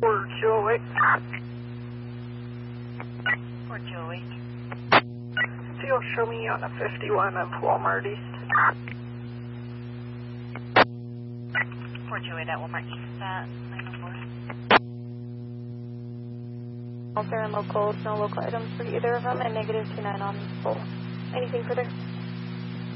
Or Joey. Or Joey. If you'll show me on a 51 of Walmart East. Or Joey, that Walmart East, 904. All fair and locals, no local items for either of them, and -29 on full. Anything further?